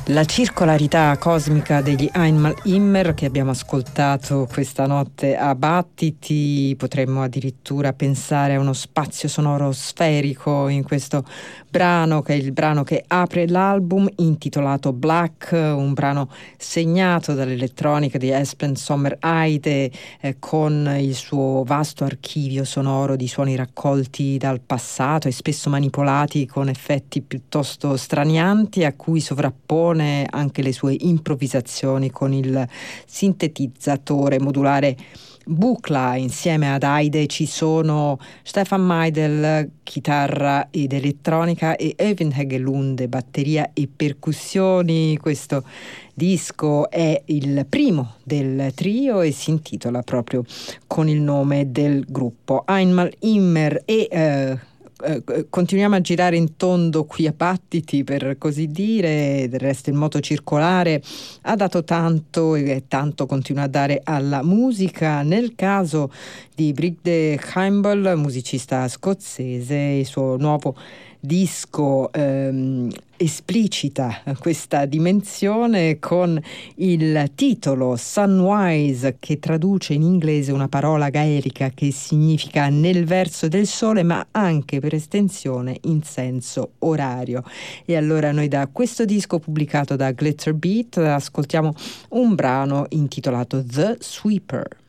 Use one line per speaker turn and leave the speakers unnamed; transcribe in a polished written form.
La circolarità cosmica degli Einmal Immer che abbiamo ascoltato questa notte a battiti, potremmo addirittura pensare a uno spazio sonoro sferico in questo brano, che è il brano che apre l'album intitolato Black, un brano segnato dall'elettronica di Espen Sommereide, con il suo vasto archivio sonoro di suoni raccolti dal passato e spesso manipolati con effetti piuttosto stranianti, a cui sovrappone anche le sue improvvisazioni con il sintetizzatore modulare Buchla. Insieme ad Heide ci sono Stefan Meidel, chitarra ed elettronica, e Øyvind Heggelunde, batteria e percussioni. Questo disco è il primo del trio e si intitola proprio con il nome del gruppo Einmal Immer, e continuiamo a girare in tondo qui a battiti, per così dire. Del resto il moto circolare ha dato tanto e tanto continua a dare alla musica. Nel caso di Brigde Campbell, musicista scozzese, il suo nuovo disco esplicita questa dimensione con il titolo Sunwise, che traduce in inglese una parola gaelica che significa nel verso del sole, ma anche per estensione in senso orario. E allora noi da questo disco pubblicato da Glitterbeat ascoltiamo un brano intitolato The Sweeper.